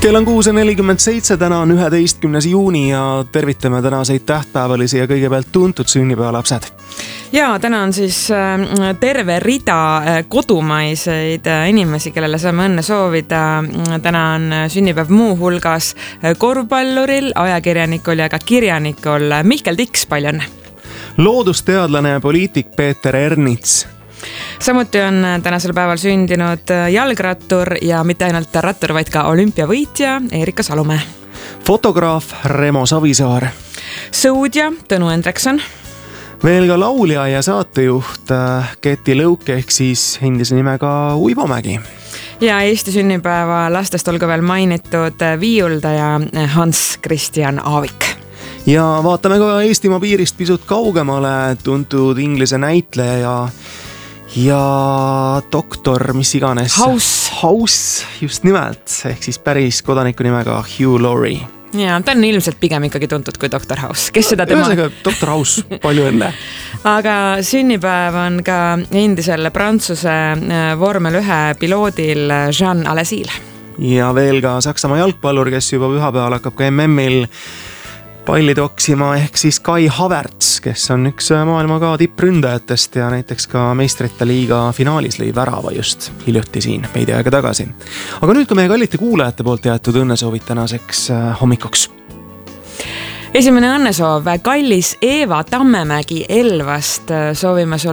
Kell on 6.47, täna on 11. juuni ja tervitame tänaseid tähtpäevalisi ja kõigepealt tuntud sünnipäevalapsed. Ja täna on siis terve rida kodumaiseid inimesi, kellele saame õnne soovida. Täna on sünnipäev muu hulgas korvpalluril, ajakirjanikul ja ka kirjanikul Mihkel Tiks, palju õnne. Loodusteadlane ja poliitik Peeter Ernits. Samuti on tänasel päeval sündinud jalgrattur ja mitte ainult rattur, vaid ka olümpiavõitja Erika Salumäe. Fotograaf Remo Savisaar. Sõudja Tõnu Endrekson. Veel ka laulja ja saatejuht Keti Lõuk ehk siis endise nimega Uibomägi. Ja Eesti sünnipäeva lastest olgu veel mainitud viiuldaja Hans Christian Aavik. Ja vaatame ka Eestimaa piirist pisut kaugemale, tuntud inglise näitleja ja doktor, mis iganes. House, just nimelt, ehk siis päris kodaniku nimega Hugh Laurie. Ja ta on ilmselt pigem ikkagi tuntud kui Dr. House. Kes seda tema? Ühesõnaga, Dr. House, palju õnne. Aga sünnipäev on ka endisel Prantsuse vormel 1 piloodil Jean Alesi. Ja veel ka Saksamaa jalgpallur, kes juba pühapäeval hakkab ka MM-il palli toksima, ehk siis Kai Havertz, kes on üks maailma ka tippründajatest ja näiteks ka meistrite liiga finaalis lõi värava just hiljuti siin veidi aega tagasi. Aga nüüd ka meie kallite kuulajate poolt jäetud õnnesoovid tänaseks hommikuks. Esimene õnnesoov, kallis Eeva Tammemägi Elvast soovime